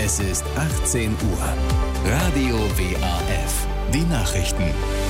Es ist 18 Uhr. Radio WAF. Die Nachrichten.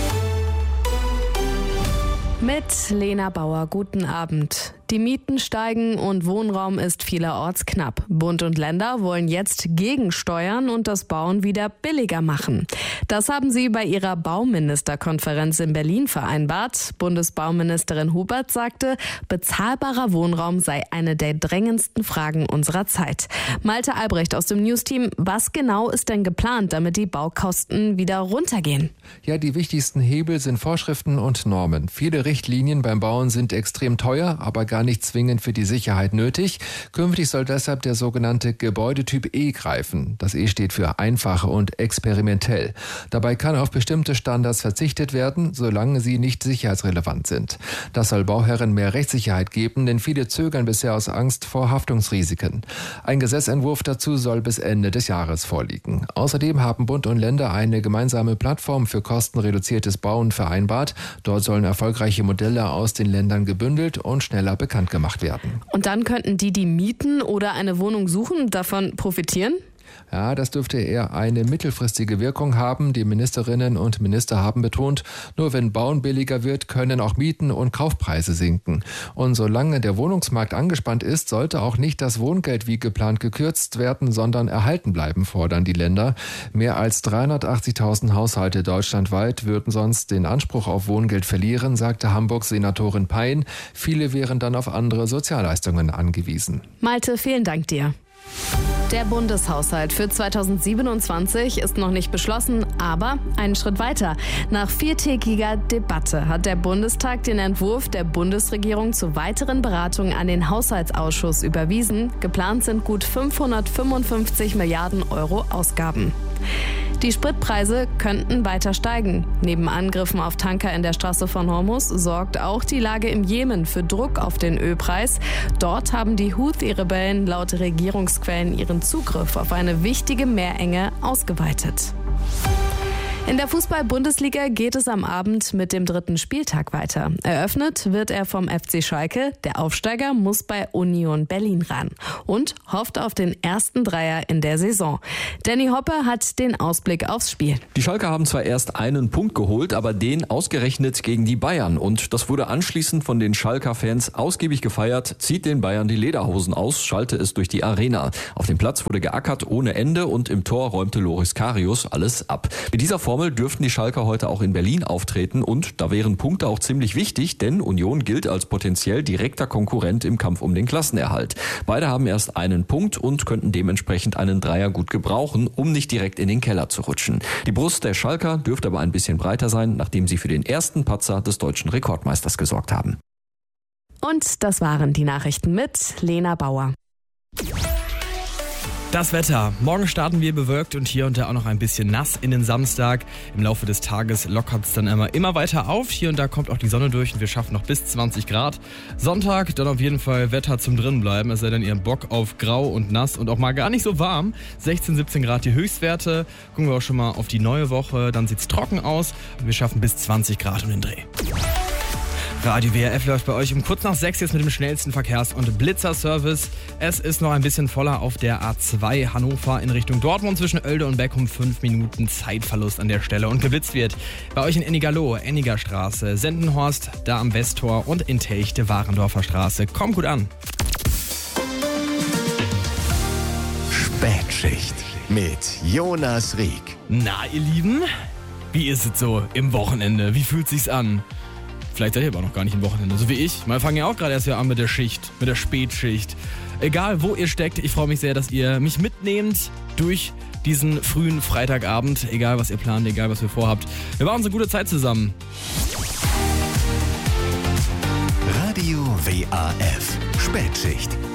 Mit Lena Bauer, guten Abend. Die Mieten steigen und Wohnraum ist vielerorts knapp. Bund und Länder wollen jetzt gegensteuern und das Bauen wieder billiger machen. Das haben sie bei ihrer Bauministerkonferenz in Berlin vereinbart. Bundesbauministerin Hubert sagte, bezahlbarer Wohnraum sei eine der drängendsten Fragen unserer Zeit. Malte Albrecht aus dem Newsteam, was genau ist denn geplant, damit die Baukosten wieder runtergehen? Ja, die wichtigsten Hebel sind Vorschriften und Normen. Viele Richtlinien beim Bauen sind extrem teuer, aber gar nicht zwingend für die Sicherheit nötig. Künftig soll deshalb der sogenannte Gebäudetyp E greifen. Das E steht für einfach und experimentell. Dabei kann auf bestimmte Standards verzichtet werden, solange sie nicht sicherheitsrelevant sind. Das soll Bauherren mehr Rechtssicherheit geben, denn viele zögern bisher aus Angst vor Haftungsrisiken. Ein Gesetzentwurf dazu soll bis Ende des Jahres vorliegen. Außerdem haben Bund und Länder eine gemeinsame Plattform für kostenreduziertes Bauen vereinbart. Dort sollen erfolgreiche Modelle aus den Ländern gebündelt und schneller bekannt gemacht werden. Und dann könnten die mieten oder eine Wohnung suchen, davon profitieren? Ja, das dürfte eher eine mittelfristige Wirkung haben. Die Ministerinnen und Minister haben betont, nur wenn Bauen billiger wird, können auch Mieten und Kaufpreise sinken. Und solange der Wohnungsmarkt angespannt ist, sollte auch nicht das Wohngeld wie geplant gekürzt werden, sondern erhalten bleiben, fordern die Länder. Mehr als 380.000 Haushalte deutschlandweit würden sonst den Anspruch auf Wohngeld verlieren, sagte Hamburgs Senatorin Pein. Viele wären dann auf andere Sozialleistungen angewiesen. Malte, vielen Dank dir. Der Bundeshaushalt für 2027 ist noch nicht beschlossen, aber einen Schritt weiter. Nach viertägiger Debatte hat der Bundestag den Entwurf der Bundesregierung zu weiteren Beratungen an den Haushaltsausschuss überwiesen. Geplant sind gut 555 Milliarden Euro Ausgaben. Die Spritpreise könnten weiter steigen. Neben Angriffen auf Tanker in der Straße von Hormuz sorgt auch die Lage im Jemen für Druck auf den Ölpreis. Dort haben die Houthi-Rebellen laut Regierungsquellen ihren Zugriff auf eine wichtige Meerenge ausgeweitet. In der Fußball-Bundesliga geht es am Abend mit dem 3. Spieltag weiter. Eröffnet wird er vom FC Schalke. Der Aufsteiger muss bei Union Berlin ran und hofft auf den ersten Dreier in der Saison. Danny Hoppe hat den Ausblick aufs Spiel. Die Schalker haben zwar erst einen Punkt geholt, aber den ausgerechnet gegen die Bayern. Und das wurde anschließend von den Schalker-Fans ausgiebig gefeiert. Zieht den Bayern die Lederhosen aus, schallte es durch die Arena. Auf dem Platz wurde geackert ohne Ende und im Tor räumte Loris Karius alles ab. Mit dieser Formel dürften die Schalker heute auch in Berlin auftreten und da wären Punkte auch ziemlich wichtig, denn Union gilt als potenziell direkter Konkurrent im Kampf um den Klassenerhalt. Beide haben erst einen Punkt und könnten dementsprechend einen Dreier gut gebrauchen, um nicht direkt in den Keller zu rutschen. Die Brust der Schalker dürfte aber ein bisschen breiter sein, nachdem sie für den ersten Patzer des deutschen Rekordmeisters gesorgt haben. Und das waren die Nachrichten mit Lena Bauer. Das Wetter. Morgen starten wir bewölkt und hier und da auch noch ein bisschen nass in den Samstag. Im Laufe des Tages lockert es dann immer weiter auf. Hier und da kommt auch die Sonne durch und wir schaffen noch bis 20 Grad. Sonntag dann auf jeden Fall Wetter zum Drinbleiben. Es sei denn, ihr habt Bock auf grau und nass und auch mal gar nicht so warm. 16, 17 Grad die Höchstwerte. Gucken wir auch schon mal auf die neue Woche. Dann sieht es trocken aus und wir schaffen bis 20 Grad um den Dreh. Radio WRF läuft bei euch um kurz nach 6 jetzt mit dem schnellsten Verkehrs- und Blitzerservice. Es ist noch ein bisschen voller auf der A2 Hannover in Richtung Dortmund zwischen Oelde und Beckum. 5 Minuten Zeitverlust an der Stelle und geblitzt wird bei euch in Ennigerloh, Ennigerstraße, Sendenhorst, da am Westtor und in Telchte, Warendorfer Straße. Kommt gut an. Spätschicht mit Jonas Rieck. Na, ihr Lieben, wie ist es so im Wochenende? Wie fühlt sich's an? Vielleicht seid ihr aber noch gar nicht im Wochenende, so wie ich. Wir fangen ja auch gerade erst wieder an mit der Schicht, mit der Spätschicht. Egal, wo ihr steckt, ich freue mich sehr, dass ihr mich mitnehmt durch diesen frühen Freitagabend. Egal, was ihr plant, egal, was ihr vorhabt. Wir machen so eine gute Zeit zusammen. Radio WAF. Spätschicht.